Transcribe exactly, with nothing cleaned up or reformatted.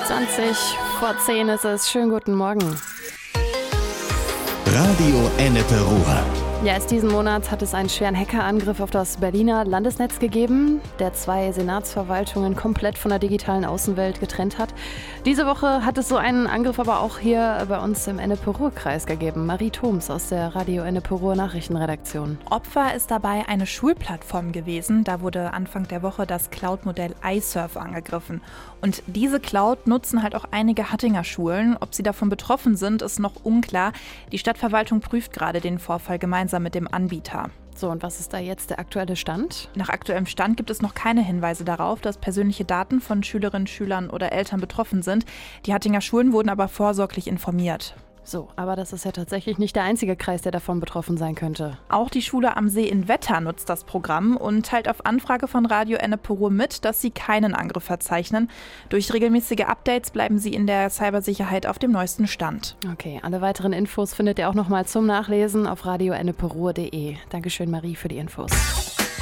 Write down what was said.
zwanzig vor zehn ist es. Schönen guten Morgen. Radio Ennepe Ruhr. Ja, erst diesen Monat hat es einen schweren Hackerangriff auf das Berliner Landesnetz gegeben, der zwei Senatsverwaltungen komplett von der digitalen Außenwelt getrennt hat. Diese Woche hat es so einen Angriff aber auch hier bei uns im Ennepe-Ruhr-Kreis gegeben. Marie Thoms aus der Radio Ennepe-Ruhr Nachrichtenredaktion. Opfer ist dabei eine Schulplattform gewesen. Da wurde Anfang der Woche das Cloud-Modell iSurf angegriffen. Und diese Cloud nutzen halt auch einige Hattinger Schulen. Ob sie davon betroffen sind, ist noch unklar. Die Stadtverwaltung prüft gerade den Vorfall gemeinsam mit dem Anbieter. So, und was ist da jetzt der aktuelle Stand? Nach aktuellem Stand gibt es noch keine Hinweise darauf, dass persönliche Daten von Schülerinnen, Schülern oder Eltern betroffen sind. Die Hattinger Schulen wurden aber vorsorglich informiert. So, aber das ist ja tatsächlich nicht der einzige Kreis, der davon betroffen sein könnte. Auch die Schule am See in Wetter nutzt das Programm und teilt auf Anfrage von Radio Ennepe Ruhr mit, dass sie keinen Angriff verzeichnen. Durch regelmäßige Updates bleiben sie in der Cybersicherheit auf dem neuesten Stand. Okay, alle weiteren Infos findet ihr auch nochmal zum Nachlesen auf radio ennepe ruhr punkt de. Dankeschön, Marie, für die Infos.